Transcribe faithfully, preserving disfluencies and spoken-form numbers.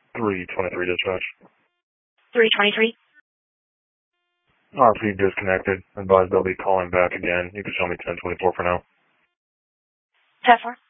three twenty-three dispatch. three twenty-three? R P disconnected. Advised they'll be calling back again. You can show me ten twenty-four for now. ten four.